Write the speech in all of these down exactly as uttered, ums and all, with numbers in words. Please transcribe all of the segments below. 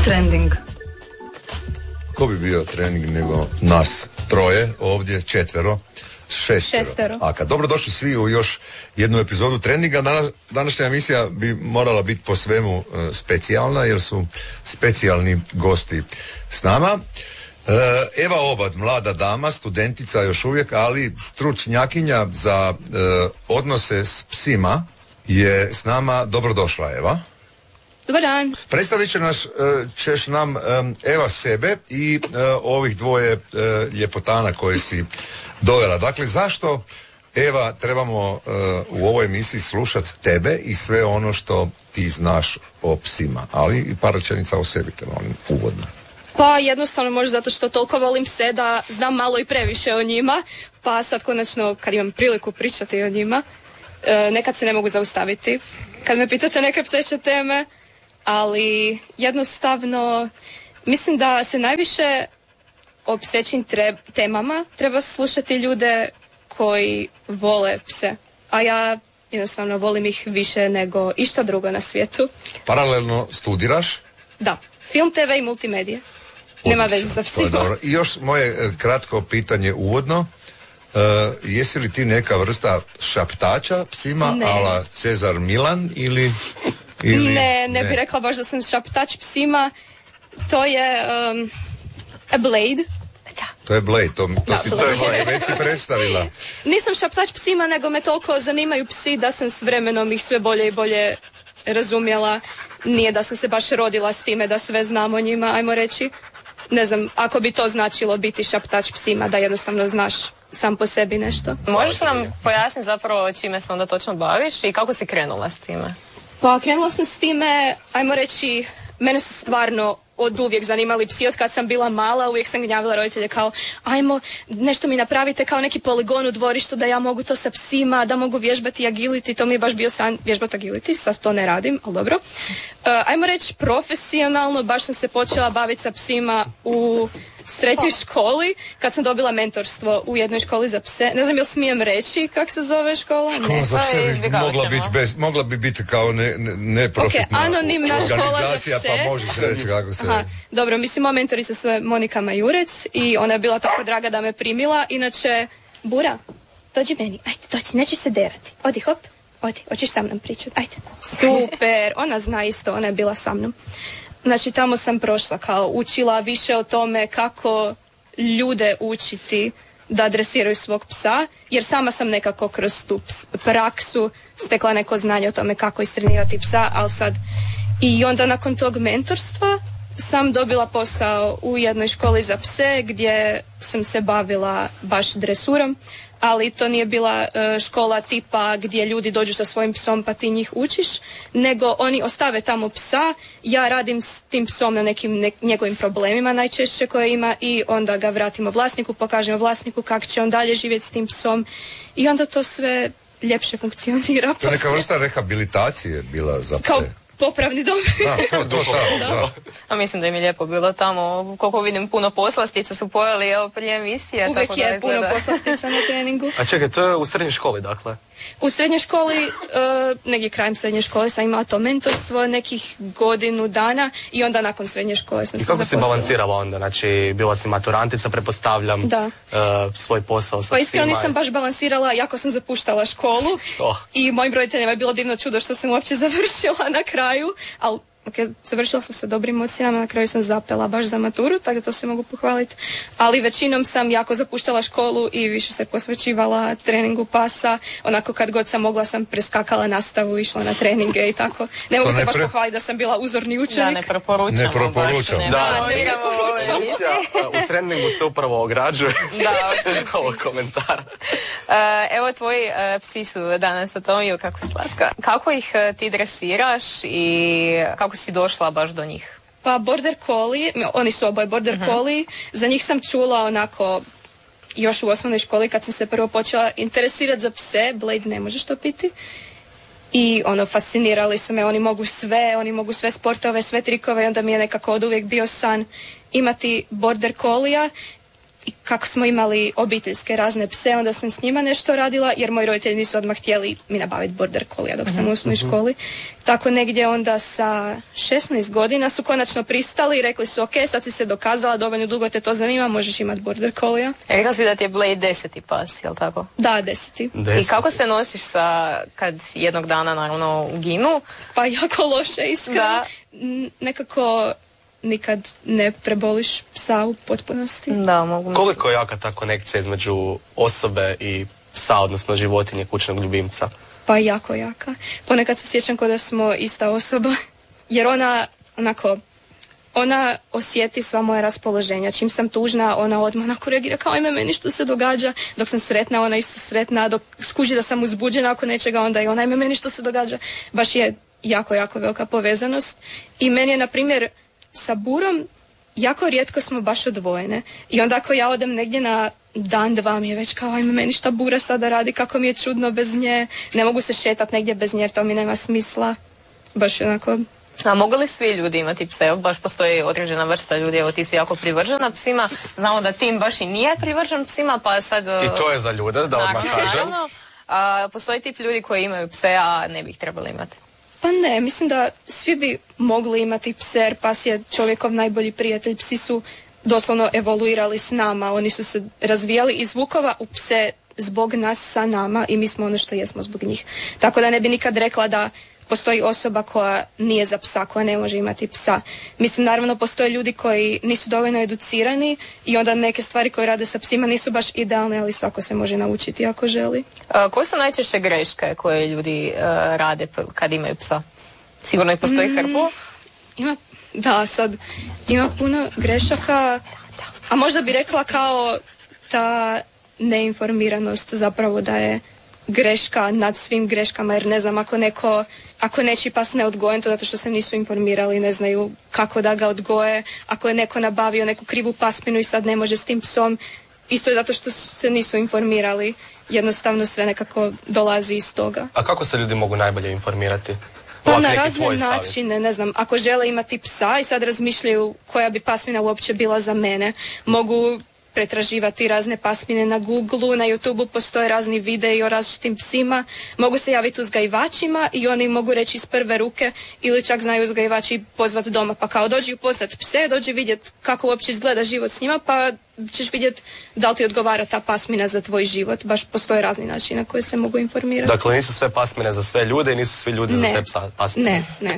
Trending. Ko bi bio trening nego nas troje, ovdje četvero, šestero. šestero. A kad dobrodošli svi u još jednu epizodu treninga, danas, današnja emisija bi morala biti po svemu e, specijalna, jer su specijalni gosti s nama. E, Eva Obad, mlada dama, studentica još uvijek, ali stručnjakinja za e, odnose s psima, je s nama. Dobrodošla, Eva. Dobar dan. Predstavit će naš, ćeš nam Eva sebe i ovih dvoje ljepotana koje si dovela. Dakle, zašto, Eva, trebamo u ovoj emisiji slušati tebe i sve ono što ti znaš o psima, ali i par rečenica o sebi, te molim, uvodno. Pa jednostavno možda zato što toliko volim pse da znam malo i previše o njima, pa sad konačno kad imam priliku pričati o njima, nekad se ne mogu zaustaviti. Kad me pitate neke pseće teme, ali jednostavno mislim da se najviše o psećim tre- temama treba slušati ljude koji vole pse, a ja jednostavno volim ih više nego išta drugo na svijetu. Paralelno studiraš? Da, film, te ve i multimedije. Nema veze sa psima. I još moje kratko pitanje uvodno. Uh, jesi li ti neka vrsta šaptača psima, ne. Ala Cezar Milan ili... Ili, ne, ne bih rekla baš da sam šaptač psima. To je um, a Blade. Da. To je Blade, to, to da, si Blade. već si predstavila. Nisam šaptač psima, nego me toliko zanimaju psi da sam s vremenom ih sve bolje i bolje razumjela. Nije da sam se baš rodila s time da sve znam o njima, ajmo reći. Ne znam, ako bi to značilo biti šaptač psima, da jednostavno znaš sam po sebi nešto. Možeš nam pojasniti zapravo čime se onda točno baviš i kako si krenula s time? Pa krenula sam s time, ajmo reći, mene su stvarno od uvijek zanimali psi. Od kad sam bila mala, uvijek sam gnjavila roditelje kao, ajmo, nešto mi napravite kao neki poligon u dvorištu da ja mogu to sa psima, da mogu vježbati agility. To mi je baš bio san vježbati agility, sad to ne radim, ali dobro. Uh, ajmo reći profesionalno, baš sam se počela baviti sa psima u srednjoj školi, kad sam dobila mentorstvo u jednoj školi za pse. Ne znam jel smijem reći kak se zove škola? Škola ne. za pse bi mogla biti, bez, mogla bi biti kao ne, ne, neprofitna okay, anonimna organizacija, škola za pse. Pa možeš reći kako se... Aha, dobro, mislim, moja mentorica se Monika Majurec i ona je bila tako draga da me primila. Inače, Bura, dođi meni, ajde, dođi, nećeš se derati. Odi, hop, odi, hoćeš sa mnom pričati, ajde. Super, ona zna isto, ona je bila sa mnom. Znači, tamo sam prošla kao učila više o tome kako ljude učiti da dresiraju svog psa, jer sama sam nekako kroz tu ps- praksu stekla neko znanje o tome kako istrenirati psa, ali sad i onda nakon tog mentorstva sam dobila posao u jednoj školi za pse gdje sam se bavila baš dresurom, ali to nije bila uh, škola tipa gdje ljudi dođu sa svojim psom pa ti njih učiš, nego oni ostave tamo psa, ja radim s tim psom na nekim ne- njegovim problemima najčešće koje ima i onda ga vratimo vlasniku, pokažemo vlasniku kako će on dalje živjeti s tim psom i onda to sve ljepše funkcionira. To je neka vrsta rehabilitacije bila za pse. Kao popravni dom. Da, to, to, da, da. A mislim da im je lijepo bilo tamo, koliko vidim puno poslastica su pojeli, evo prije emisije. Uvijek tako je da puno poslastica na treningu. A čekaj, to je u srednjoj školi, dakle? U srednjoj školi, uh, negdje krajem srednje škole sam imala to mentorstvo nekih godinu dana i onda nakon srednje škole sam I se kako zaposlila. si balansirala onda? Znači, bila si maturantica, pretpostavljam, da. Uh, svoj posao sa Pa iskreno psima. nisam baš balansirala, jako sam zapuštala školu oh. i mojim roditeljima je bilo divno čudo što sam uopće završila na kraju, ali ok, završila sam sa dobrim ocjenama, na kraju sam zapela baš za maturu, tako da to se mogu pohvaliti. Ali većinom sam jako zapuštala školu i više se posvećivala treningu pasa. Onako kad god sam mogla sam preskakala nastavu, išla na treninge i tako. Ne mogu se ne baš pre... pohvaliti da sam bila uzorni učenik. Da, ne preporučamo. Ne preporučamo. Baš, ne, Da, da, ne emisija u treningu se upravo ograđuje da, ovog komentara. Uh, evo tvoji uh, psi su danas na Tomiju, kako slatka. Kako ih uh, ti dresiraš i kako si došla baš do njih? Pa border collie, oni su oboje border uh-huh. collie, za njih sam čula onako još u osnovnoj školi kad sam se prvo počela interesirati za pse, Blade ne možeš to piti. I ono, fascinirali su me, oni mogu sve, oni mogu sve sportove, sve trikove i onda mi je nekako od uvijek bio san imati border collie-a. i kako smo imali obiteljske razne pse, onda sam s njima nešto radila, jer moji roditelji nisu odmah htjeli mi nabaviti border collie dok sam u osnovnoj školi. Tako negdje onda sa šesnaest godina su konačno pristali i rekli su ok, sad si se dokazala, dovoljno dugo te to zanima, možeš imati border collie. Rekla si da ti je Blade deseti pas, jel tako? Da, deseti. deseti. I kako se nosiš sa, kad jednog dana naravno uginu? Pa jako loše, iskreno. Nekako nikad ne preboliš psa u potpunosti. Da, mogu. Koliko je jaka ta konekcija između osobe i psa, odnosno životinje, kućnog ljubimca? Pa jako jaka. Ponekad se sjećam kao da smo ista osoba, jer ona onako, ona osjeti sva moja raspoloženja. Čim sam tužna, ona odmah onako reagira kao ajme meni što se događa. Dok sam sretna, ona isto sretna. Dok skuži da sam uzbuđena ako nečega, onda i ona ajme meni što se događa. Baš je jako, jako velika povezanost. I meni je, na primjer, sa Burom jako rijetko smo baš odvojene. I onda ako ja odem negdje na dan, dva, mi je već kao ajme meni šta Bura sada radi, kako mi je čudno bez nje. Ne mogu se šetat negdje bez nje jer to mi nema smisla. Baš onako. A mogu li svi ljudi imati pse? Baš postoji određena vrsta ljudi, evo ti si jako privržena psima. Znamo da Tim baš i nije privržen psima, pa sad... I to je za ljude, da odmah kažem. Naravno, a, postoji tip ljudi koji imaju pse, a ne bi ih trebali imati. Pa ne, mislim da svi bi mogli imati pse, jer pas je čovjekov najbolji prijatelj. Psi su doslovno evoluirali s nama, oni su se razvijali iz vukova u pse zbog nas sa nama i mi smo ono što jesmo zbog njih. Tako da ne bi nikad rekla da postoji osoba koja nije za psa, koja ne može imati psa. Mislim, naravno, postoje ljudi koji nisu dovoljno educirani i onda neke stvari koje rade sa psima nisu baš idealne, ali svako se može naučiti ako želi. A, koje su najčešće greške koje ljudi uh, rade kad imaju psa? Sigurno i postoji mm, hrpu? Ima, da, sad ima puno grešaka, a možda bi rekla kao ta neinformiranost zapravo da je greška nad svim greškama, jer ne znam, ako neko, ako nečiji pas ne odgojen, to zato što se nisu informirali, ne znaju kako da ga odgoje, ako je neko nabavio neku krivu pasminu i sad ne može s tim psom, isto je zato što se nisu informirali, jednostavno sve nekako dolazi iz toga. A kako se ljudi mogu najbolje informirati? Pa na razne načine, ne znam, ako žele imati psa i sad razmišljaju koja bi pasmina uopće bila za mene, mogu pretraživati razne pasmine na Googleu, na YouTubeu postoje razni videi o različitim psima, mogu se javiti uzgajivačima i oni mogu reći iz prve ruke ili čak znaju uzgajivači pozvati doma, pa kao dođi upoznat pse, dođi vidjeti kako uopće izgleda život s njima, pa ćeš vidjeti da li ti odgovara ta pasmina za tvoj život. Baš postoje razni načini na koje se mogu informirati. Dakle, nisu sve pasmine za sve ljude i nisu svi ljudi ne. za sve psa, pasmine. Ne, ne.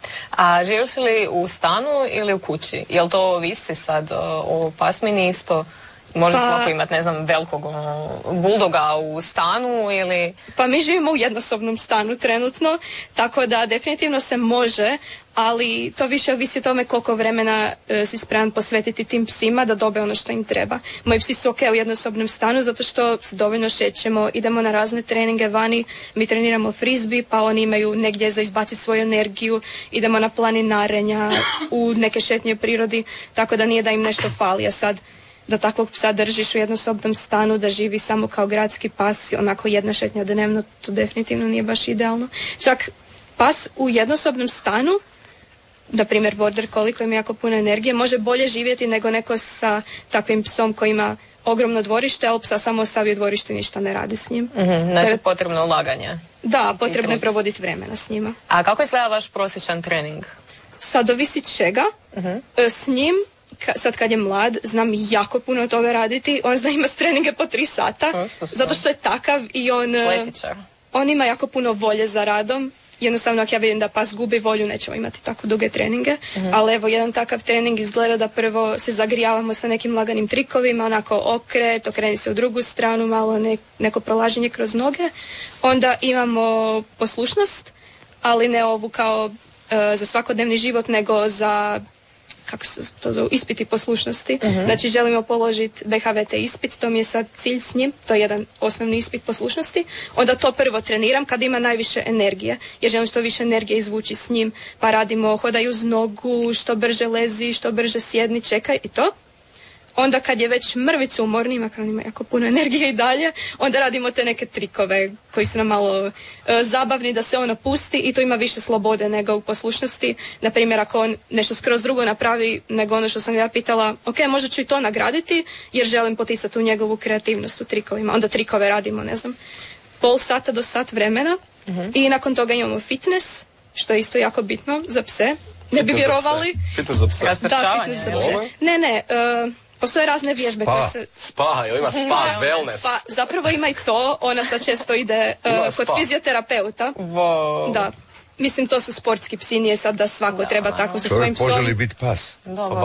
A živiš li u stanu ili u kući? Jel to ovisi sad o pasmini isto? Može pa, svako imati, ne znam, velikog buldoga u stanu ili... Pa mi živimo u jednosobnom stanu trenutno, tako da definitivno se može, ali to više ovisi o tome koliko vremena e, si spreman posvetiti tim psima da dobe ono što im treba. Moji psi su ok u jednosobnom stanu zato što se dovoljno šećemo, idemo na razne treninge vani, mi treniramo frisbee, pa oni imaju negdje za izbaciti svoju energiju, idemo na planinarenja, u neke šetnje u prirodi, tako da nije da im nešto fali, a sad da takvog psa držiš u jednosobnom stanu, da živi samo kao gradski pas, onako jedna šetnja dnevno, to definitivno nije baš idealno. Čak pas u jednosobnom stanu, na primjer border collie koji ima jako puno energije, može bolje živjeti nego neko sa takvim psom koji ima ogromno dvorište, ali psa samo ostavi u dvorištu i ništa ne radi s njim. Mm-hmm, znači Jer... potrebno ulaganje. Da, potrebno je provoditi vremena s njima. A kako izgleda vaš prosječan trening? Sad ovisi čega. Mm-hmm. S njim Ka, sad kad je mlad, znam jako puno toga raditi. On zna ima treninge po tri sata, mm, zato što je takav i on, on ima jako puno volje za radom. Jednostavno, ako ja vidim da pas gubi volju, nećemo imati tako duge treninge. Mm-hmm. Ali evo, jedan takav trening izgleda da prvo se zagrijavamo sa nekim laganim trikovima, onako okret, okreni se u drugu stranu, malo ne, neko prolaženje kroz noge. Onda imamo poslušnost, ali ne ovu kao uh, za svakodnevni život, nego za... kako se to zove, ispiti poslušnosti. Uh-huh. Znači želimo položiti B H V T ispit, to mi je sad cilj s njim, to je jedan osnovni ispit poslušnosti. Onda to prvo treniram kad ima najviše energije, jer želim što više energije izvući s njim, pa radimo hodaj uz nogu, što brže lezi, što brže sjedni, čekaj i to. Onda kad je već mrvicu umorni, makar on ima jako puno energije i dalje, onda radimo te neke trikove koji su nam malo e, zabavni da se on opusti i to ima više slobode nego u poslušnosti. Naprimjer, ako on nešto skroz drugo napravi nego ono što sam ja pitala, ok, možda ću i to nagraditi jer želim poticati u njegovu kreativnost u trikovima. Onda trikove radimo, ne znam, pol sata do sat vremena uh-huh. i nakon toga imamo fitness, što je isto jako bitno za pse. Ne bi vjerovali. Fitness za pse. Da, fitness za pse. Ne, ne, uh, postoje razne vježbe spa. koje se... Spa, jo, ima spa, wellness. Pa, zapravo ima i to, ona sad često ide uh, kod fizioterapeuta. Wow. Da. Mislim, to su sportski psi, nije sad da svako da, treba tako sa svojim psom. Čovjek poželi biti pas. Dobro.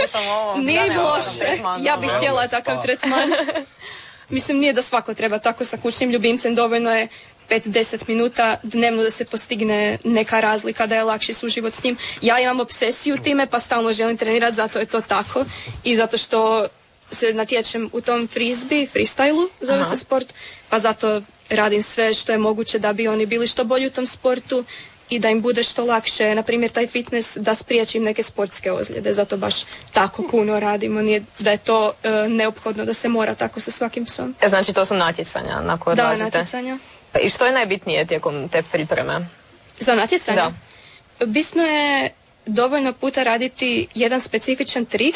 Nije im loše, ja bih htjela takav tretman. Mislim, nije da svako treba tako sa kućnim ljubimcem, dovoljno je pet do deset minuta dnevno da se postigne neka razlika, da je lakši suživot s njim. Ja imam obsesiju time, pa stalno želim trenirati, zato je to tako. I zato što se natječem u tom frisbee, freestylu, zove Aha. se sport, pa zato radim sve što je moguće da bi oni bili što bolji u tom sportu i da im bude što lakše, na primjer taj fitness, da spriječim neke sportske ozljede, zato baš tako puno radimo, nije da je to e, neophodno da se mora tako sa svakim psom. E, znači to su natjecanja na koje da, odlazite? Da, natjecanja. I što je najbitnije tijekom te pripreme? Za natjecanje? Da. Bitno je dovoljno puta raditi jedan specifičan trik,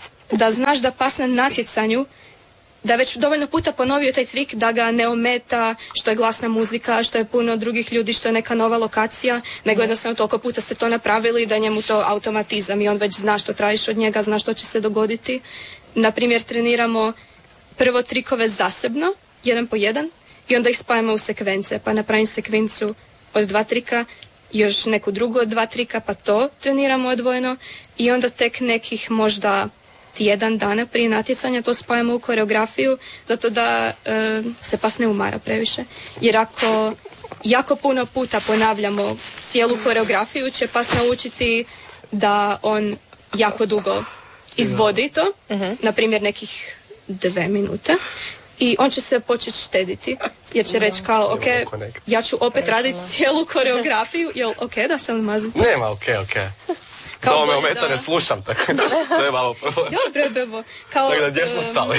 da znaš da pas na natjecanju, da već dovoljno puta ponovio taj trik, da ga ne ometa što je glasna muzika, što je puno drugih ljudi, što je neka nova lokacija, nego jednostavno toliko puta ste to napravili da njemu to automatizam i on već zna što tražiš od njega, zna što će se dogoditi. Naprimjer, treniramo prvo trikove zasebno, jedan po jedan, i onda ih spajamo u sekvence, pa napravim sekvencu od dva trika, još neku drugu od dva trika, pa to treniramo odvojeno i onda tek nekih možda tjedan dana prije natjecanja to spajamo u koreografiju, zato da e, se pas ne umara previše. Jer ako jako puno puta ponavljamo cijelu koreografiju, će pas naučiti da on jako dugo izvodi to, uh-huh. na primjer nekih dve minute. I on će se početi štediti, jer će reći kao, ok, ja ću opet raditi cijelu koreografiju, jel ok da sam maziti? Nema ok, ok. Samo me ometa, ne slušam, tako to je malo prvo. Dobro, bebo. Kao, tako da, gdje smo stali?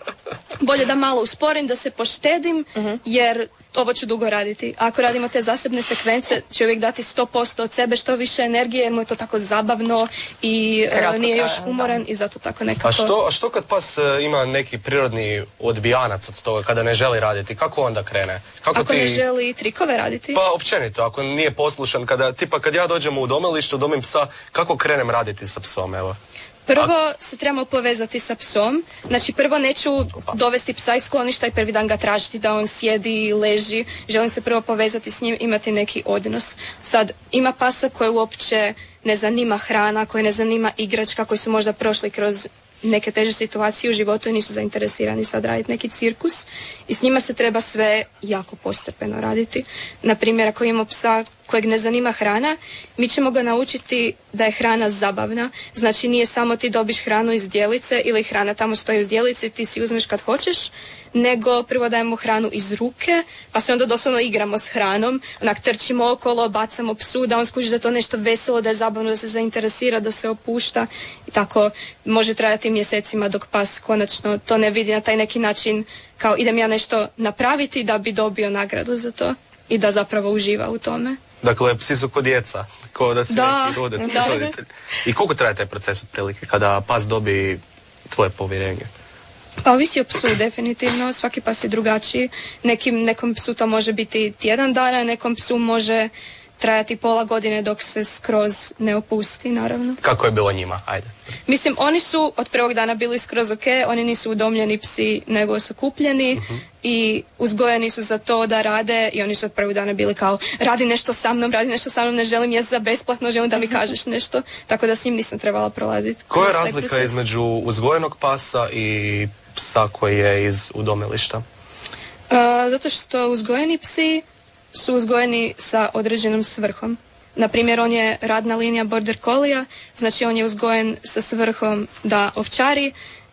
Bolje da malo usporim, da se poštedim, uh-huh. jer ovo ću dugo raditi. Ako radimo te zasebne sekvence, će uvijek dati sto posto od sebe, što više energije, jer mu je to tako zabavno i Kratko, nije još umoran da. I zato tako nekako... A što, a što kad pas ima neki prirodni odbijanac od toga, kada ne želi raditi, kako onda krene? Kako ako ti... ne želi trikove raditi? Pa općenito, ako nije poslušan, kada, tipa kad ja dođem u udomilište, udomim psa, kako krenem raditi sa psom, evo? Prvo se trebamo povezati sa psom, znači prvo neću dovesti psa iz skloništa i prvi dan ga tražiti da on sjedi i leži, želim se prvo povezati s njim, imati neki odnos. Sad, ima pasa koje uopće ne zanima hrana, koje ne zanima igračka, koji su možda prošli kroz neke teže situacije u životu i nisu zainteresirani sad raditi neki cirkus i s njima se treba sve jako postepeno raditi. Naprimjer, ako imamo psa kojeg ne zanima hrana, mi ćemo ga naučiti da je hrana zabavna, znači nije samo ti dobiš hranu iz djelice ili hrana tamo stoji uz djelici, ti si uzmeš kad hoćeš, nego prvo dajemo hranu iz ruke, pa se onda doslovno igramo s hranom, onak trčimo okolo, bacamo psu, da on skuži da to nešto veselo, da je zabavno, da se zainteresira, da se opušta i tako može trajati mjesecima dok pas konačno to ne vidi na taj neki način kao idem ja nešto napraviti da bi dobio nagradu za to i da zapravo uživa u tome. Dakle, psi su ko djeca, ko da si da, neki roditelj. roditelj. I koliko traje taj proces otprilike kada pas dobi tvoje povjerenje? Pa ovisi o psu, definitivno. Svaki pas je drugačiji. Nekim, nekom psu to može biti tjedan dana, nekom psu može trajati pola godine dok se skroz ne opusti, naravno. Kako je bilo njima? Ajde. Mislim, oni su od prvog dana bili skroz ok, oni nisu udomljeni psi, nego su kupljeni uh-huh. i uzgojeni su za to da rade i oni su od prvog dana bili kao radi nešto sa mnom, radi nešto sa mnom, ne želim jesti za besplatno, želim da mi kažeš nešto, tako da s njim nisam trebala prolaziti. Koja je razlika proces. Između uzgojenog pasa i psa koji je iz udomilišta? Uh, zato što uzgojeni psi su uzgojeni sa određenom svrhom. Naprimjer, on je radna linija border collija, znači on je uzgojen sa svrhom da ovčari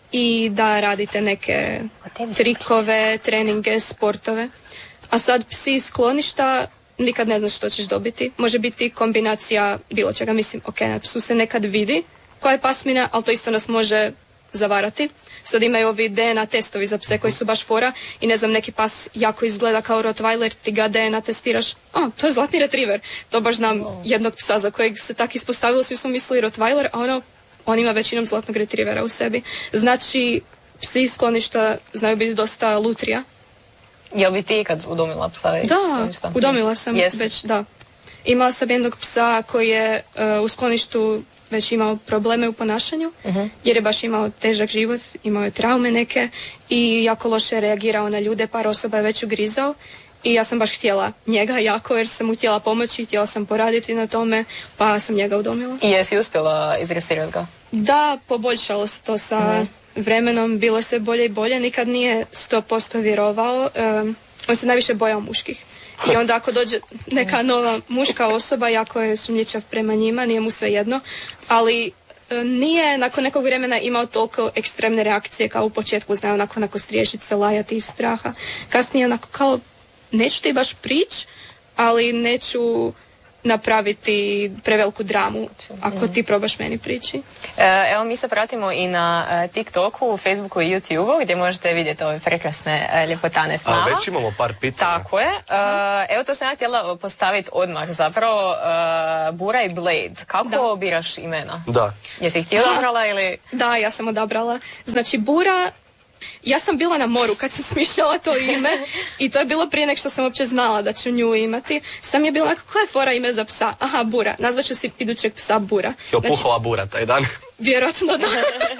i da radite neke trikove, treninge, sportove. A sad psi iz skloništa nikad ne znaš što ćeš dobiti. Može biti kombinacija bilo čega. Mislim, ok, na psu se nekad vidi koja je pasmina, ali to isto nas može zavarati. Sad imaju ovi D N A testovi za pse koji su baš fora i ne znam, neki pas jako izgleda kao Rottweiler, ti ga D N A testiraš, a, to je zlatni retriver. To baš znam jednog psa za kojeg se tak ispostavilo, svi smo mislili Rottweiler, a ono, on ima većinom zlatnog retrivera u sebi. Znači, psi iz skloništa znaju biti dosta lutrija. Jel bi ti ikad udomila psa iz skloništa? Da, udomila sam Jest. već, da. Imala sam jednog psa koji je uh, u skloništu već imao probleme u ponašanju, uh-huh. jer je baš imao težak život, imao je traume neke i jako loše reagirao na ljude, par osoba je već ugrizao i ja sam baš htjela njega jako jer sam mu htjela pomoći, htjela sam poraditi na tome, pa sam njega udomila. I jesi uspjela izresirati ga? Da, poboljšalo se to sa uh-huh. vremenom, bilo je sve bolje i bolje, nikad nije sto posto vjerovao, um, on se najviše bojao muških. I onda ako dođe neka nova muška osoba, jako je sumnjičav prema njima, nije mu sve jedno, ali e, nije nakon nekog vremena imao toliko ekstremne reakcije kao u početku, znaju onako, onako striješiti se, lajati iz straha. Kasnije onako kao, neću ti baš prić, ali neću napraviti preveliku dramu ako ti probaš meni prići. Evo, mi se pratimo i na TikToku, Facebooku i YouTubeu gdje možete vidjeti ove prekrasne ljepotane s nama. A već imamo par pitanja. Tako je. Evo, to sam ja htjela postaviti odmah. Zapravo, Bura i Blade. Kako da. biraš imena? Da. Jesi ih ti odabrala ili? Da, ja sam odabrala. Znači, Bura... Ja sam bila na moru kad sam smišljala to ime i to je bilo prije nek što sam uopće znala da ću nju imati. Sam je bila onako, koja je fora ime za psa? Aha, Bura. Nazvaću si idućeg psa Bura. Je opuhala znači, Bura taj dan? Vjerojatno da.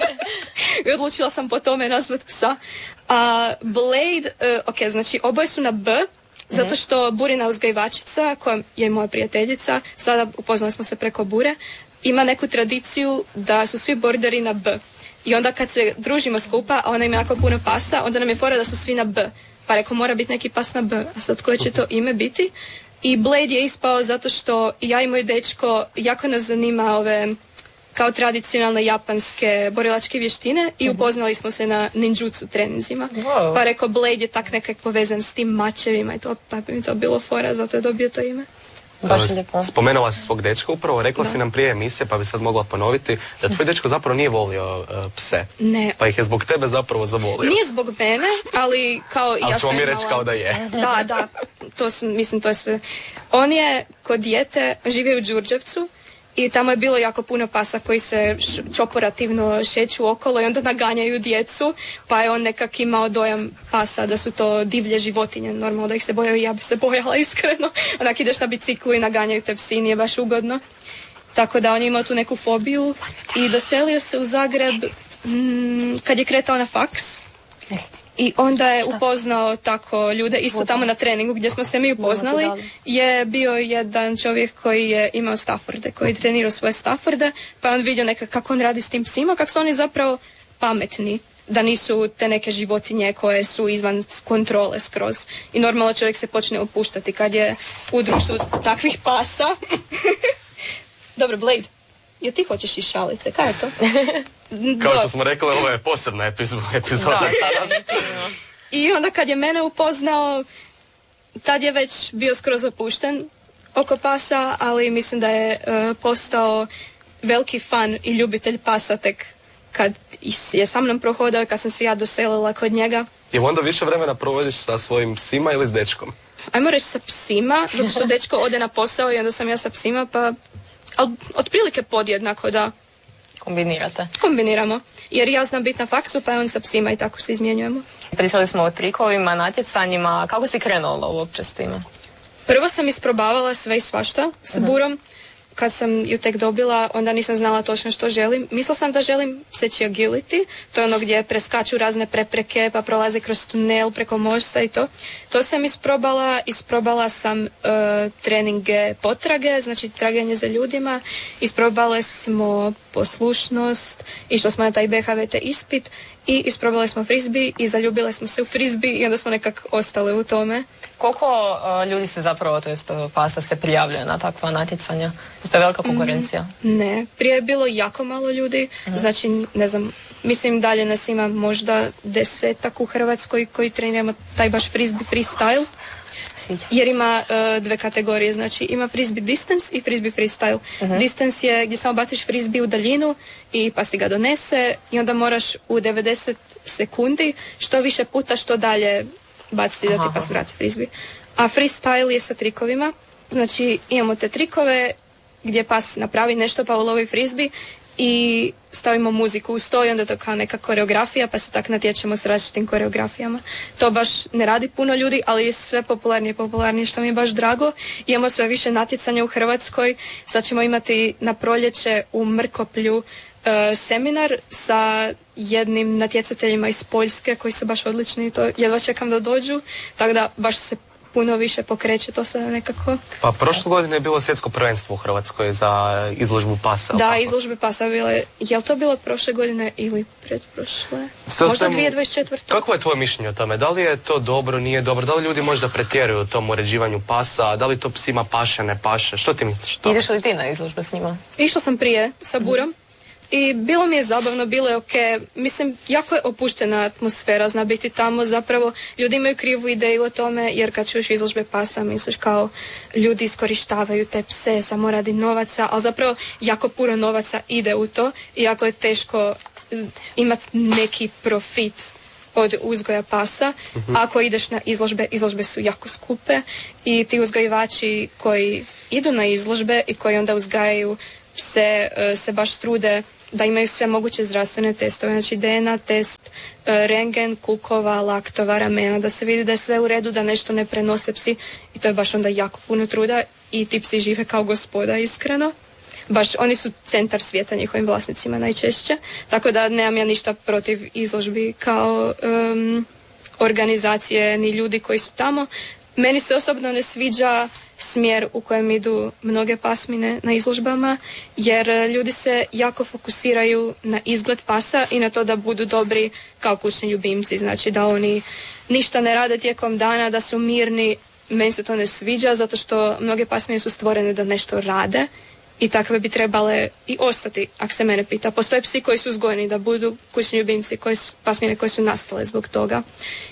I odlučila sam po tome nazvat psa. A Blade, uh, ok, znači oboje su na B, zato što Burina uzgajivačica, koja je moja prijateljica, sada upoznali smo se preko Bure, ima neku tradiciju da su svi borderi na B. I onda kad se družimo skupa, a ona ima jako puno pasa, onda nam je fora da su svi na B. Pa reko, mora biti neki pas na B. A sad koje će to ime biti? I Blade je ispao zato što ja i moj dečko jako nas zanima ove kao tradicionalne japanske borilačke vještine i upoznali smo se na ninjutsu treninzima. Wow. Pa reko, Blade je tak nekak povezan s tim mačevima i to, pa bi mi to bilo fora, zato je dobio to ime. Baš lijepo. Spomenula si svog dečka upravo, rekla da. si nam prije emisije, pa bi sad mogla ponoviti, da tvoj dečko zapravo nije volio uh, pse. Ne. Pa ih je zbog tebe zapravo zavolio. Nije zbog mene, ali kao ali ja sam ćemo mi reći kao da je. Da, da, to sam, mislim, to je sve. On je kod dijete živio u Đurđevcu i tamo je bilo jako puno pasa koji se š, čoporativno šeću okolo i onda naganjaju djecu, pa je on nekak imao dojam pasa da su to divlje životinje, normalno da ih se bojaju, ja bi se bojala iskreno, onak ideš na biciklu i naganjaju te psi, nije baš ugodno. Tako da on je imao tu neku fobiju i doselio se u Zagreb mm, kad je kretao na faks. I onda je Šta? upoznao tako ljude, isto Voda. tamo na treningu gdje smo se mi upoznali, je bio jedan čovjek koji je imao Stafforde, koji je trenirao svoje Stafforde, pa je on vidio neka, kako on radi s tim psima, kako su oni zapravo pametni, da nisu te neke životinje koje su izvan kontrole skroz. I normalno čovjek se počne opuštati kad je u društvu takvih pasa. Dobro, Blade, jel ti hoćeš i šalice, kaj je to? Kao što smo rekli, ovo je posebna epizoda. Da, I onda kad je mene upoznao, tad je već bio skroz opušten oko pasa, ali mislim da je uh, postao veliki fan i ljubitelj pasa tek kad je sa mnom prohodao, kad sam se ja doselila kod njega. I onda više vremena provodiš sa svojim psima ili s dečkom? Ajmo reći sa psima, zato što dečko ode na posao i onda sam ja sa psima, pa ali otprilike podjednako da kombinirate. Kombiniramo, jer ja znam biti na faksu, pa on sa psima i tako se izmjenjujemo. Pričali smo o trikovima, natjecanjima, kako si krenula uopće s time? Prvo sam isprobavala sve i svašta s uh-huh. Burom. Kad sam ju tek dobila, onda nisam znala točno što želim. Mislila sam da želim pseći agility, to je ono gdje preskaču razne prepreke, pa prolaze kroz tunel preko mosta i to. To sam isprobala, isprobala sam uh, treninge potrage, znači traganje za ljudima, isprobale smo poslušnost, išli smo na taj B H V T ispit i isprobali smo frisbee i zaljubile smo se u frisbee i onda smo nekak ostale u tome. Koliko uh, ljudi se zapravo, to jest pasa se prijavljuje na takva natjecanja? To je velika konkurencija? Mm, ne, prije je bilo jako malo ljudi, uh-huh. znači ne znam, mislim dalje nas ima možda desetak u Hrvatskoj koji treniramo taj baš frisbee freestyle. Sviđa. Jer ima uh, dve kategorije, znači ima frisbee distance i frisbee freestyle. Uh-huh. Distance je gdje samo baciš frisbee u daljinu i pas ti ga donese i onda moraš u devedeset sekundi što više puta što dalje baciti da ti pas vrati frisbee. A freestyle je sa trikovima, znači imamo te trikove gdje pas napravi nešto pa ulovi frisbee i stavimo muziku uz to i onda to kao neka koreografija pa se tak natječemo s različitim koreografijama. To baš ne radi puno ljudi, ali je sve popularnije i popularnije što mi je baš drago. Imamo sve više natjecanja u Hrvatskoj. Sad ćemo imati na proljeće u Mrkoplju uh, seminar sa jednim natjecateljima iz Poljske koji su baš odlični i to jedva čekam da dođu. Tako da baš se puno više pokreće to sada nekako. Pa prošle godine je bilo svjetsko prvenstvo u Hrvatskoj za izložbu pasa. Da, izložbe pasa bile. Je li to bilo prošle godine ili pretprošle? Možda dvije tisuće dvadeset četvrte. Kako je tvoje mišljenje o tome? Da li je to dobro, nije dobro? Da li ljudi možda pretjeruju u tom uređivanju pasa? Da li to psima paše, ne paše? Što ti misliš o tome? Ideš li ti na izložbe s njima? Išla sam prije sa Burom. Mm. I bilo mi je zabavno, bilo je ok. Mislim, jako je opuštena atmosfera, zna biti tamo. Zapravo, ljudi imaju krivu ideju o tome, jer kad čuješ izložbe pasa, misliš kao ljudi iskorištavaju te pse samo radi novaca, ali zapravo jako puno novaca ide u to i jako je teško imati neki profit od uzgoja pasa. Uh-huh. Ako ideš na izložbe, izložbe su jako skupe i ti uzgajivači koji idu na izložbe i koji onda uzgajaju pse, se baš trude da imaju sve moguće zdravstvene testove, znači D N A test, rengen, kukova, laktova, ramena, da se vidi da je sve u redu, da nešto ne prenose psi i to je baš onda jako puno truda i ti psi žive kao gospoda, iskreno. Baš oni su centar svijeta njihovim vlasnicima najčešće, tako da nemam ja ništa protiv izložbi kao um, organizacije ni ljudi koji su tamo. Meni se osobno ne sviđa smjer u kojem idu mnoge pasmine na izložbama, jer ljudi se jako fokusiraju na izgled pasa i na to da budu dobri kao kućni ljubimci, znači da oni ništa ne rade tijekom dana, da su mirni. Meni se to ne sviđa zato što mnoge pasmine su stvorene da nešto rade i takve bi trebale i ostati, ako se mene pita. Postoje psi koji su uzgojeni da budu kućni ljubimci, koji su, pasmine koje su nastale zbog toga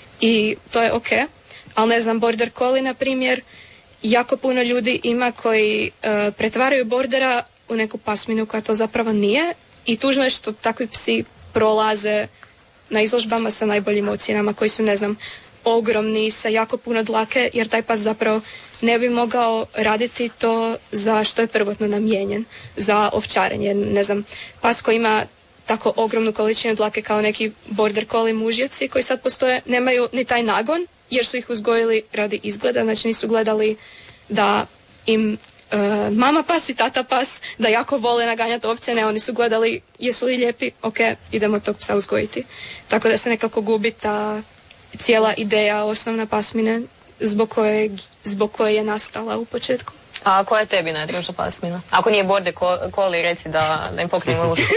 i to je ok. Ali ne znam, border collie, na primjer, jako puno ljudi ima koji uh, pretvaraju bordera u neku pasminu koja to zapravo nije i tužno je što takvi psi prolaze na izložbama sa najboljim ocjenama koji su, ne znam, ogromni, sa jako puno dlake, jer taj pas zapravo ne bi mogao raditi to za što je prvotno namijenjen, za ovčarenje. Ne znam, pas koji ima tako ogromnu količinu dlake kao neki border collie mužjaci koji sad postoje, nemaju ni taj nagon, jer su ih uzgojili radi izgleda, znači nisu gledali da im e, mama pas i tata pas, da jako vole naganjati ovce, ne, oni su gledali jesu li lijepi, ok, idemo tog psa uzgojiti. Tako da se nekako gubi ta cijela ideja osnovna pasmine zbog koje, zbog koje je nastala u početku. A koja je tebi najdraža pasmina? Ako nije border collie, reci da, da im pokrijemo uši.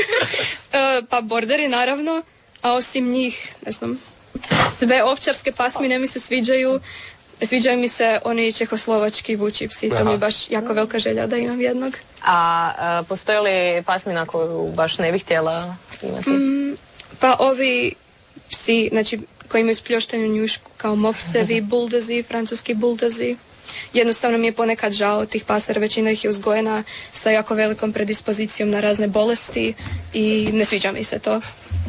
e, pa borderi naravno, a osim njih, ne znam, sve ovčarske pasmine mi se sviđaju. Sviđaju mi se oni čehoslovački vuči psi, to mi je baš jako velika želja da imam jednog. A, a postoji li pasmina koju baš ne bih htjela imati? Mm, pa ovi psi, znači koji imaju spljoštenu njušku kao mopsevi, buldozi, francuski buldozi. Jednostavno mi je ponekad žao tih pasara, većina ih je uzgojena sa jako velikom predispozicijom na razne bolesti i ne sviđa mi se to.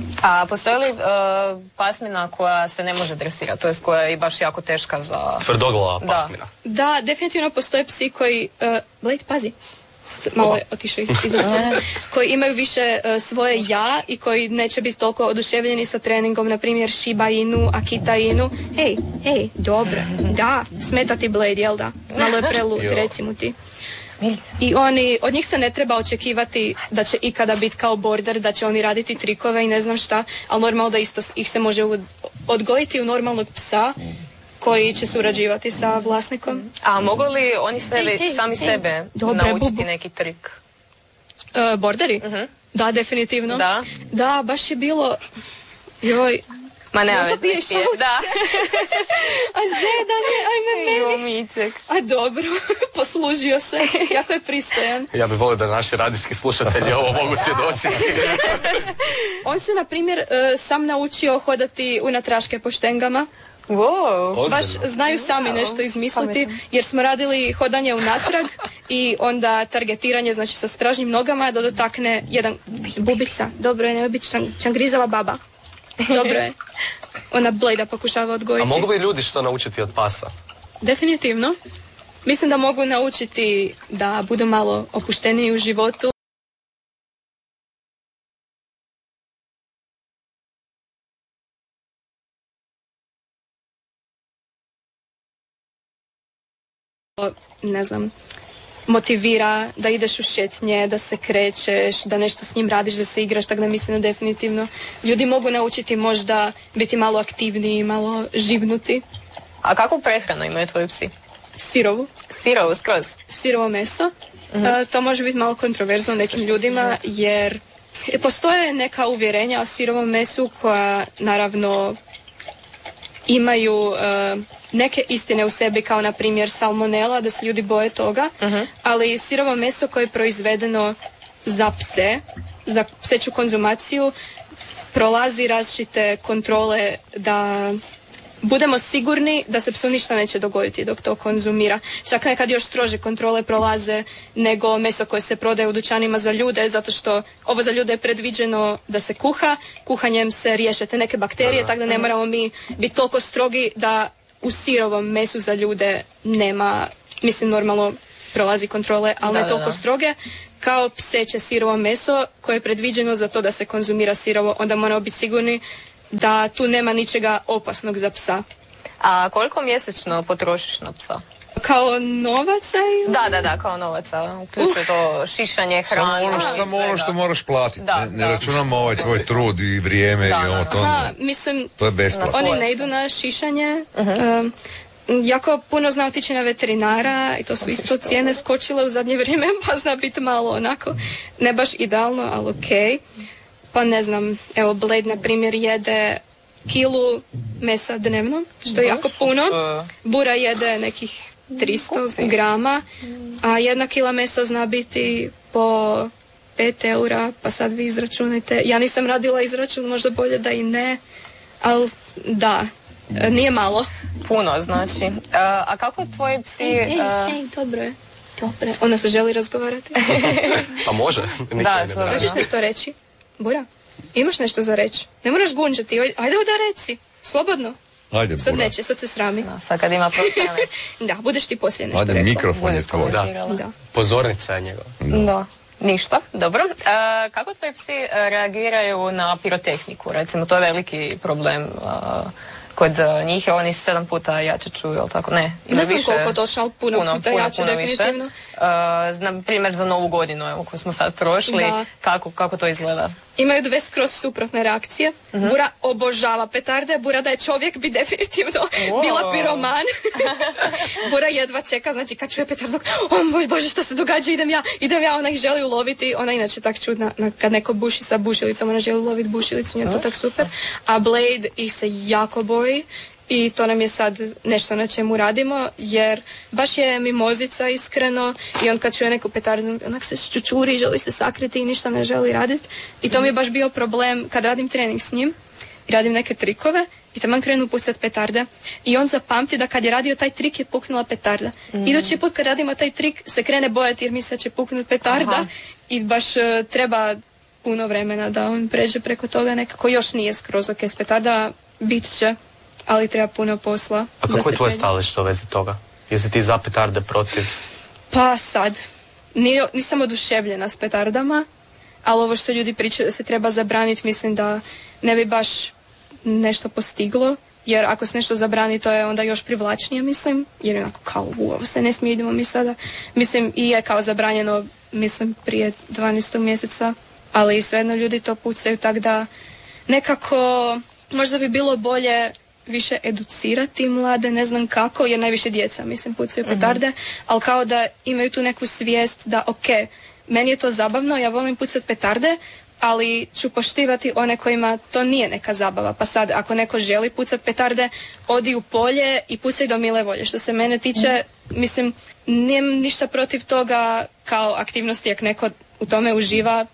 A postoji li uh, pasmina koja se ne može dresirati, to jest koja je baš jako teška za... Tvrdoglava pasmina. Da. da, definitivno postoje psi koji... Uh, Blade, pazi. Malo je otišao iza svoje. Koji imaju više uh, svoje ja i koji neće biti toliko oduševljeni sa treningom, na primjer Shiba Inu, Akita Inu. Hej, hej, dobro, da, smeta ti Blade, jel da? Malo je prelud, recimo ti. I oni, od njih se ne treba očekivati da će ikada biti kao border, da će oni raditi trikove i ne znam šta, ali normalno da isto ih se može odgojiti u normalnog psa koji će surađivati sa vlasnikom. A mogu li oni sebi, hey, hey, sami hey. sebe Dobre, naučiti bubu. neki trik? Uh, borderi? Uh-huh. Da, definitivno. Da? Da, baš je bilo... Joj... Ma nema veze, da. A žeda mi, ajme meni. Micek. A dobro, poslužio se, jako je pristojan. Ja bih volio da naši radijski slušatelji ovo mogu svjedočiti. On se, na primjer, sam naučio hodati unatraške po štengama. Wow. Baš znaju sami nešto izmisliti, jer smo radili hodanje unatrag i onda targetiranje, znači sa stražnjim nogama da dotakne jedan bubica. Dobro je, ne biti čangrizava baba. Dobro je. Ona Blade pokušava odgojiti. A mogu bi ljudi što naučiti od pasa? Definitivno. Mislim da mogu naučiti da budu malo opušteniji u životu. Ne znam, motivira da ideš u šetnje, da se krećeš, da nešto s njim radiš, da se igraš, tako da mislim da definitivno ljudi mogu naučiti možda biti malo aktivniji, malo živnuti. A kakvu prehranu imaju tvoji psi? Sirovu. Sirovu, skroz? Sirovo meso. Uh-huh. A, to može biti malo kontroverzno nekim ljudima, jer postoje neka uvjerenja o sirovom mesu koja naravno imaju uh, neke istine u sebi, kao na primjer salmonela, da se ljudi boje toga, uh-huh. ali sirovo meso koje je proizvedeno za pse, za pseću konzumaciju, prolazi različite kontrole da budemo sigurni da se psu ništa neće dogoditi dok to konzumira. Čak nekad još strože kontrole prolaze nego meso koje se prodaje u dućanima za ljude, zato što ovo za ljude je predviđeno da se kuha, kuhanjem se riješe te neke bakterije, tako da ne moramo mi biti toliko strogi da u sirovom mesu za ljude nema, mislim normalno prolazi kontrole, ali da, ne toliko da, da. stroge. Kao pseće sirovo meso koje je predviđeno za to da se konzumira sirovo, onda moramo biti sigurni da tu nema ničega opasnog za psa. A koliko mjesečno potrošiš na psa? Kao novaca? Ili? Da, da, da, kao novaca. Uključuje uh. to šišanje, hrana. Samo ono, samo ono što moraš platiti. Da, ne, ne računamo ovaj tvoj trud i vrijeme da, i ovo to. Aha, mislim, to je besplatno. Oni ne idu na šišanje. Uh-huh. Um, jako puno zna otići na veterinara i to su isto cijene skočile u zadnje vrijeme, pa zna biti malo onako, ne baš idealno, ali okej. Okay. Pa ne znam, evo Blade na primjer jede kilu mesa dnevno, što je jako puno. Bura jede nekih tristo grama, a jedna kila mesa zna biti po pet eura, pa sad vi izračunajte. Ja nisam radila izračun, možda bolje da i ne, ali da, nije malo. Puno, znači. A, a kako tvoji psi... Ej, ej, ej, dobro je. Dobre. Ona se želi razgovarati. Pa može. Da, hoćeš nešto reći? Bura, imaš nešto za reći? Ne moraš gunđati, ajde da reci, slobodno. Ajde, sad Bura. neće, sad se srami. No, sad kad ima prostora. Da, budeš ti poslije nešto ajde, rekla. mikrofon je tvoj. Da. Da. Pozornica je njegova. Da. da. Ništa, dobro. E, kako tvoji psi reagiraju na pirotehniku? Recimo, to je veliki problem uh, kod njih, oni sedam puta jače čuju, ali tako? Ne, ili ne znam više, koliko točno, ali puno, puno puta puno, jače, puno definitivno. Uh, znam, primjer za Novu godinu, evo, koju smo sad prošli, kako, kako to izgleda? Imaju dve skroz suprotne reakcije. Uh-huh. Bura obožava petarde, Bura da je čovjek bi definitivno wow. bila piroman. Bura jedva čeka, znači kad čuje petardu, o moj Bože, šta se događa, idem ja, idem ja, ona ih želi uloviti, ona inače tak čudna, kad neko buši sa bušilicom, ona želi uloviti bušilicu, nje to tak super. A Blade ih se jako boji. I to nam je sad nešto na čemu radimo, jer baš je mimozica iskreno i on kad čuje neku petardu, onak se ščučuri, želi se sakriti i ništa ne želi raditi. I to mi je baš bio problem kad radim trening s njim i radim neke trikove i taman krenu pucat petarde i on zapamti da kad je radio taj trik je puknula petarda. Mm. Idući put kad radimo taj trik se krene bojati jer misle da će puknuti petarda. Aha. I baš uh, treba puno vremena da on pređe preko toga, nekako još nije skroz ok s petarda, bit će. Ali treba puno posla. A kako je tvoje stajalište u vezi toga? Jesi ti za petarde, protiv? Pa sad, nije, nisam oduševljena s petardama, ali ovo što ljudi pričaju da se treba zabraniti, mislim da ne bi baš nešto postiglo, jer ako se nešto zabrani, to je onda još privlačnije, mislim, jer onako kao, u, ovo se ne smije, idemo mi sada. Mislim, i je kao zabranjeno, mislim, prije dvanaestog mjeseca, ali svejedno ljudi to pucaju, tako da nekako možda bi bilo bolje više educirati mlade, ne znam kako, jer najviše djeca, mislim, pucaju petarde, mm-hmm. ali kao da imaju tu neku svijest da, ok, meni je to zabavno, ja volim pucati petarde, ali ću poštivati one kojima to nije neka zabava. Pa sad, ako neko želi pucati petarde, odi u polje i pucaj do mile volje. Što se mene tiče, mm-hmm. mislim, nemam ništa protiv toga kao aktivnosti, ako neko u tome uživa,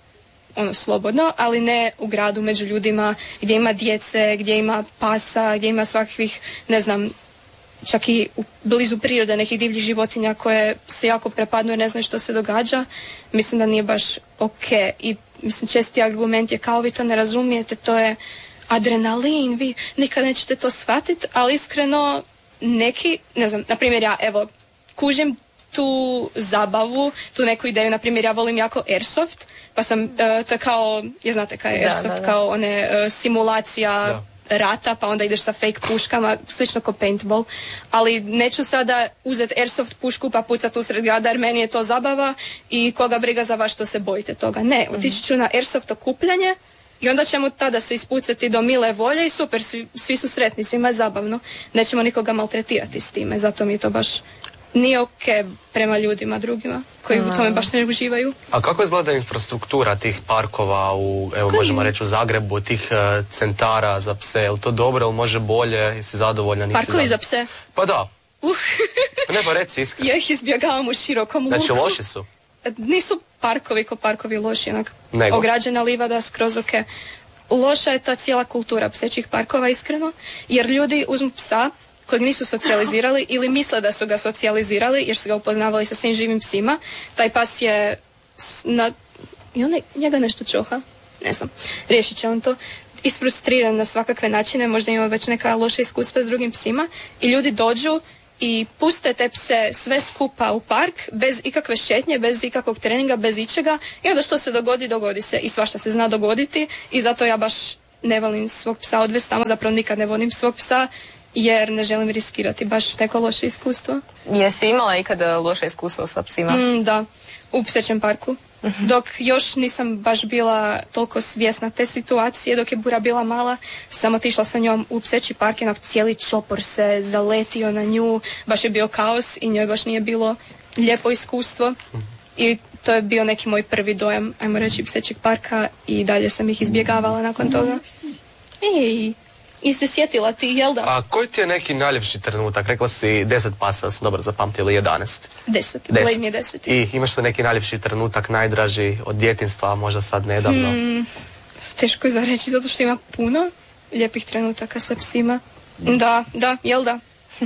ono slobodno, ali ne u gradu među ljudima gdje ima djece, gdje ima pasa, gdje ima svakih, ne znam, čak i u blizu prirode nekih divljih životinja koje se jako prepadnu i ne znaju što se događa. Mislim da nije baš ok. I mislim, česti argument je kao vi to ne razumijete, to je adrenalin, vi nikad nećete to shvatiti, ali iskreno neki, ne znam, na primjer ja, evo, kužim tu zabavu, tu neku ideju, na primjer ja volim jako airsoft, pa sam, uh, to je kao, je znate kaj je airsoft, da, da, da. Kao one uh, simulacija da. rata, pa onda ideš sa fake puškama, slično kao paintball, ali neću sada uzeti airsoft pušku pa pucati usred grada jer meni je to zabava i koga briga za vas što se bojite toga. Ne, otići ću na airsoft okupljanje i onda ćemo tada se ispucati do mile volje i super, svi, svi su sretni, svima je zabavno. Nećemo nikoga maltretirati s time, zato mi je to baš nije ok prema ljudima drugima koji u tome baš ne uživaju. A kako izgleda infrastruktura tih parkova u, evo Koji? možemo reći u Zagrebu, tih uh, centara za pse, je li to dobro, ili može bolje, jesi zadovoljna, nisi Parkovi za pse? Pa da. Uh. Pa ne, pa reci iskreno. Ja ih izbjegavam u širokom luku. Znači loši su? Nisu parkovi ko parkovi loši, onak Nego. ograđena livada, skroz ok. Loša je ta cijela kultura psećih parkova, iskreno, jer ljudi uzmu psa kojeg nisu socijalizirali ili misle da su ga socijalizirali jer su ga upoznavali sa svim živim psima. Taj pas je na... i on njega nešto čoha, ne znam, riješit će on to. Isfrustriran na svakakve načine, možda ima već neka loša iskustva s drugim psima i ljudi dođu i puste te pse sve skupa u park bez ikakve šetnje, bez ikakvog treninga, bez ičega i onda što se dogodi, dogodi se i svašta se zna dogoditi i zato ja baš ne volim svog psa odvesti tamo, zapravo nikad ne volim svog psa jer ne želim riskirati baš neko loše iskustvo. Jesi imala ikada loše iskustvo sa psima? Mm, da, u psećem parku. Uh-huh. Dok još nisam baš bila toliko svjesna te situacije, dok je Bura bila mala, sam otišla sa njom u pseći park, jednog cijeli čopor se zaletio na nju, baš je bio kaos i njoj baš nije bilo lijepo iskustvo. Uh-huh. I to je bio neki moj prvi dojam, ajmo reći, psećeg parka i dalje sam ih izbjegavala nakon toga. Ej... I se sjetila ti, jel da? A koji ti je neki najljepši trenutak? Rekla si deset pasa, sam dobro zapamtila, ili jedanaest? Deset, Blade mi je deset. I imaš li neki najljepši trenutak, najdraži od djetinjstva, možda sad nedavno? Hmm, teško je za reći, zato što ima puno lijepih trenutaka sa psima. Da, da, jel da?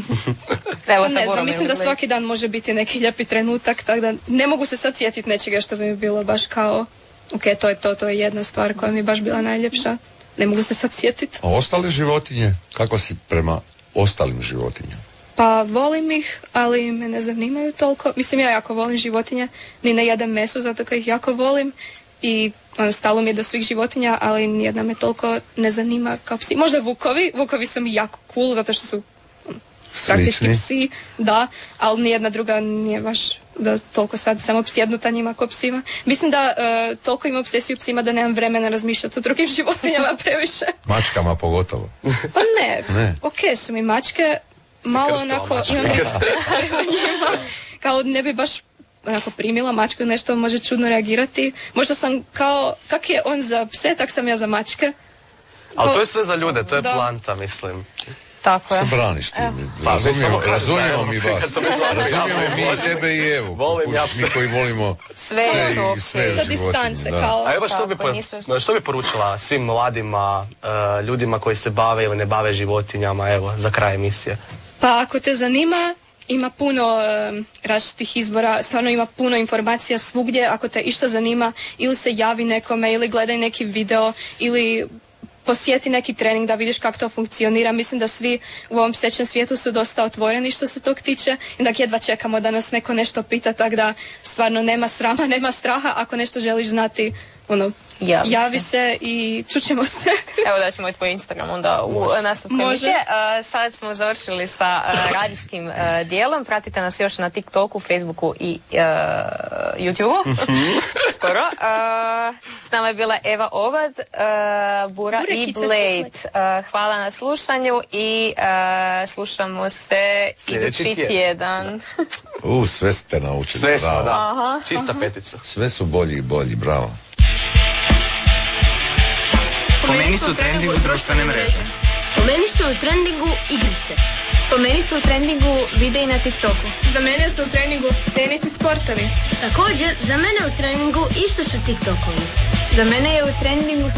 Evo, ne znam, mislim da svaki dan može biti neki lijepi trenutak, tako da ne mogu se sad sjetiti nečega što bi mi bilo baš kao, ok, to je to, to je jedna stvar koja mi je baš bila najljepša. Ne mogu se sad sjetiti. A ostale životinje? Kako si prema ostalim životinjama? Pa volim ih, ali me ne zanimaju toliko. Mislim, ja jako volim životinje. Ni ne jedem meso, zato kao ih jako volim. I ono, stalo mi je do svih životinja, ali nijedna me toliko ne zanima kao psi. Možda vukovi. Vukovi su mi jako cool, zato što su um, praktički psi. Da, ali nijedna druga nije baš da toliko sad samo psjednuta njima ko psima. Mislim da uh, toliko imam obsesiju psima da nemam vremena razmišljati o drugim životinjama previše. Mačkama pogotovo. Pa ne, ne. Ok su mi mačke, malo onako imam prema njima, kao ne bi baš onako primila mačku, nešto može čudno reagirati. Možda sam kao, kak je on za pse, tak sam ja za mačke. Ali to je sve za ljude, to je da. Planta, mislim. Tako je. Se braniš ti. Razumijemo, razumijemo mi vas. Razumijemo mi tebe i Evu. Volim ja pse. Mi koji volimo sve, sve, sve sa distance. Kao, a evo što bi, po, što bi poručila svim mladima, uh, ljudima koji se bave ili ne bave životinjama, evo, za kraj emisije? Pa ako te zanima, ima puno um, različitih izbora, stvarno ima puno informacija svugdje. Ako te išta zanima, ili se javi nekome, ili gledaj neki video, ili posjeti neki trening da vidiš kako to funkcionira. Mislim da svi u ovom psećem svijetu su dosta otvoreni što se tog tiče. I da jedva čekamo da nas neko nešto pita, tako da stvarno nema srama, nema straha. Ako nešto želiš znati, ono, javi, javi se. se i čućemo se. Evo da ćemo i tvoj Instagram onda u nastavku emisije. Uh, sad smo završili sa uh, radijskim uh, dijelom. Pratite nas još na TikToku, Facebooku i uh, YouTubeu. Skoro. Uh, s nama je bila Eva Ovad, uh, Bura Burekice, i Blade. Uh, hvala na slušanju i uh, slušamo se idući tjedan. U, sve ste naučili. Sve smo, da. Aha, Čista aha. petica. Sve su bolji i bolji, bravo. Po meni su trendi u društvene mreže. Po meni su u trendingu igrice. Po meni su u trendingu videi na TikToku. Za mene su u treningu tenis i sportovi. Također, za mene u treningu isto su TikTokovi. Za mene je u trendingu